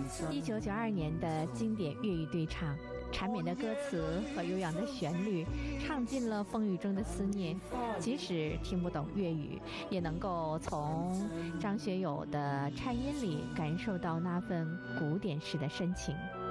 1992年的经典粤语对唱，缠绵的歌词和悠扬的旋律，唱尽了风雨中的思念。即使听不懂粤语，也能够从张学友的颤音里感受到那份古典式的深情。